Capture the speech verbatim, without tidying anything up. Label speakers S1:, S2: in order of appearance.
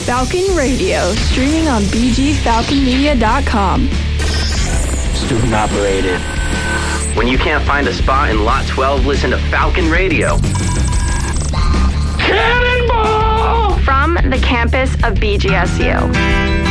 S1: Falcon Radio, streaming on b g falcon media dot com.
S2: Student operated.
S3: When you can't find a spot in Lot twelve, listen to Falcon Radio.
S4: Cannonball!
S1: From the campus of B G S U.